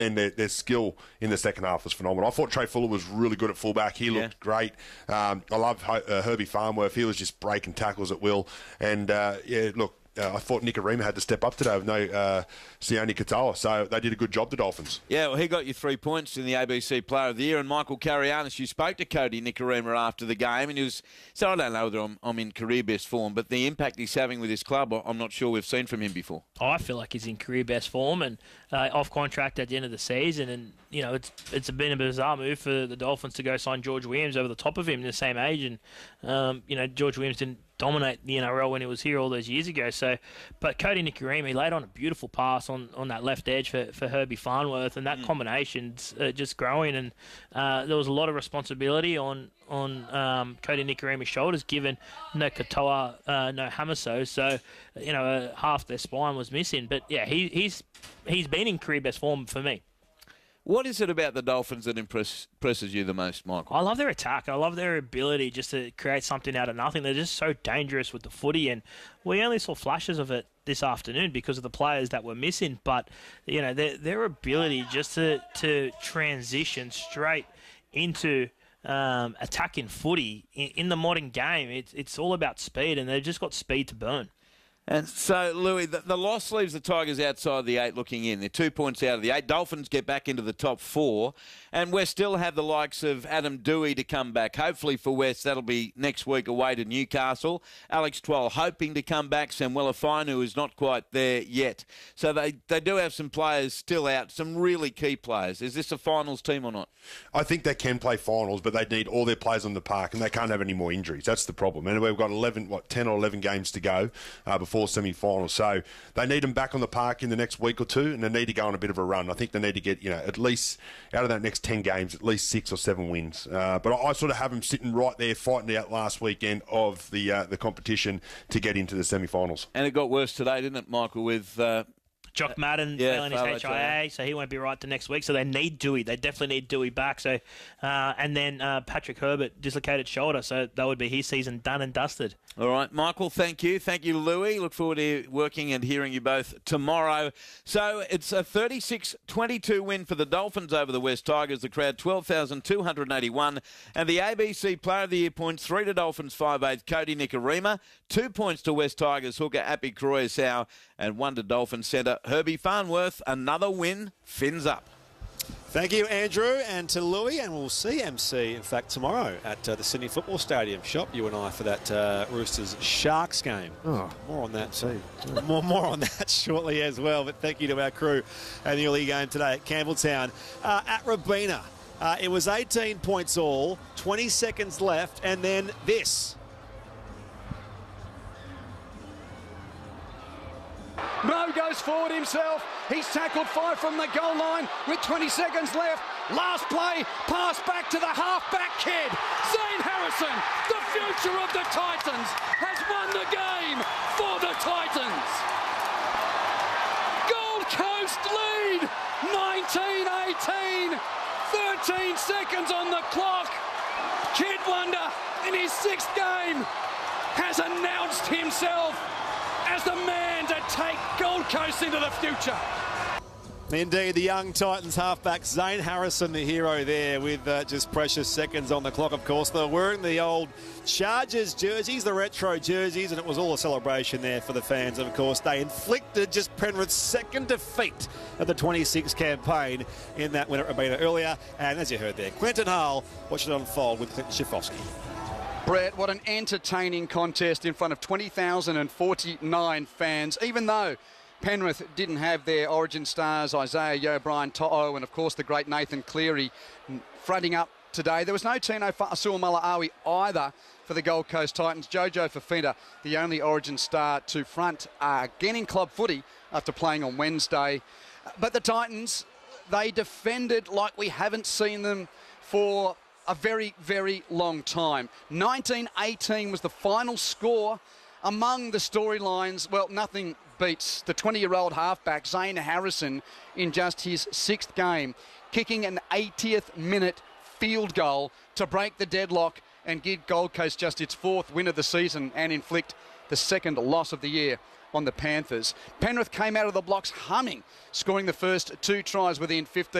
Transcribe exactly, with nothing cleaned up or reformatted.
and their, their skill in the second half was phenomenal. I thought Trey Fuller was really good at fullback. He looked yeah. great. Um, I love uh, Herbie Farnworth. He was just breaking tackles at will. And, uh, yeah, look, Uh, I thought Nikorima had to step up today with no uh, Sione Katoa, so they did a good job, the Dolphins. Yeah, well, he got you three points in the A B C Player of the Year, and Michael Carianis, you spoke to Cody Nikorima after the game, and he was, so I don't know whether I'm, I'm in career best form, but the impact he's having with his club, I'm not sure we've seen from him before. I feel like he's in career best form and uh, off contract at the end of the season, and you know it's it's been a bizarre move for the Dolphins to go sign George Williams over the top of him, the same age, and um, you know George Williams didn't dominate the N R L when he was here all those years ago. So, but Cody Nikorima, he laid on a beautiful pass on, on that left edge for, for Herbie Farnworth, and that mm. combination's uh, just growing. And uh, there was a lot of responsibility on on um, Cody Nikorima's shoulders, given no Katoa, uh, no Hamaso. So, you know, uh, half their spine was missing. But yeah, he, he's he's been in career best form for me. What is it about the Dolphins that impress, impresses you the most, Michael? I love their attack. I love their ability just to create something out of nothing. They're just so dangerous with the footy, and we only saw flashes of it this afternoon because of the players that were missing. But, you know, their, their ability just to, to transition straight into um, attacking footy in, in the modern game, it's, it's all about speed, and they've just got speed to burn. And so, Louis, the, the loss leaves the Tigers outside the eight looking in. They're two points out of the eight. Dolphins get back into the top four. And we still have the likes of Adam Dewey to come back. Hopefully for West, that'll be next week away to Newcastle. Alex Twal hoping to come back. Samuela Fine, who is not quite there yet. So they, they do have some players still out, some really key players. Is this a finals team or not? I think they can play finals, but they need all their players on the park, and they can't have any more injuries. That's the problem. And we've got eleven, what, ten or eleven games to go uh, before semi-finals. So they need them back on the park in the next week or two, and they need to go on a bit of a run. I think they need to get, you know, at least out of that next ten games, at least six or seven wins. Uh, but I, I sort of have them sitting right there fighting out last weekend of the uh, the competition to get into the semi-finals. And it got worse today, didn't it, Michael, with... Uh Jock Madden yeah, failing his H I A, so he won't be right to next week. So they need Dewey. They definitely need Dewey back. So, uh, and then uh, Patrick Herbert, dislocated shoulder. So that would be his season done and dusted. All right, Michael, thank you. Thank you, Louis. Look forward to working and hearing you both tomorrow. So it's a thirty-six twenty-two win for the Dolphins over the West Tigers. The crowd, twelve thousand two hundred eighty-one. And the A B C Player of the Year points, three to Dolphins, five eighth, Cody Nikorima. Two points to West Tigers, hooker Api Koroisau. And one to Dolphins centre, Herbie Farnworth. Another win, fins up. Thank you, Andrew, and to Louis, and we'll see M C, in fact, tomorrow at uh, the Sydney Football Stadium shop, you and I, for that uh, Roosters Sharks game. Oh, more on that, too. more, more on that shortly as well, but thank you to our crew at the early game today at Campbelltown. Uh, at Robina, uh, it was eighteen points all, twenty seconds left, and then this. Mo goes forward himself. He's tackled five from the goal line with twenty seconds left. Last play, pass back to the half-back kid. Zane Harrison, the future of the Titans, has won the game for the Titans. Gold Coast lead, nineteen eighteen. thirteen seconds on the clock. Kid Wonder, in his sixth game, has announced himself as the man to take Gold Coast into the future. Indeed, the young Titans halfback Zane Harrison, the hero there, with uh, just precious seconds on the clock, of course. They're wearing the old Chargers jerseys, the retro jerseys, and it was all a celebration there for the fans. And, of course, they inflicted just Penrith's second defeat of the twenty-six campaign in that win at Robina earlier. And as you heard there, Clinton Hull watched it unfold with Clinton Schifowski. Brett, what an entertaining contest in front of twenty thousand forty-nine fans, even though Penrith didn't have their origin stars, Isaiah Yeo, Brian To'o, and of course the great Nathan Cleary fronting up today. There was no Tino Fa'asuamaleaui either for the Gold Coast Titans. Jojo Fafita, the only origin star to front, uh, again in club footy after playing on Wednesday. But the Titans, they defended like we haven't seen them for a very, very long time. nineteen eighteen was the final score. Among the storylines, well, nothing beats the twenty-year-old halfback, Zane Harrison, in just his sixth game, kicking an eightieth minute field goal to break the deadlock and give Gold Coast just its fourth win of the season and inflict the second loss of the year on the Panthers. Penrith came out of the blocks humming, scoring the first two tries within fifteen